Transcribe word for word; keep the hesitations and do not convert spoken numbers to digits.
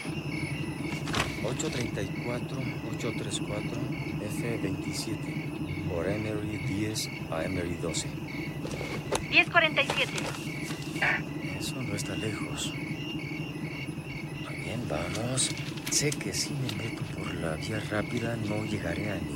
ocho treinta y cuatro, ocho treinta y cuatro, F veintisiete. Por Emery diez a Emery doce. diez cuarenta y siete. Eso no está lejos. Bien, vamos. Sé que si me meto por la vía rápida no llegaré a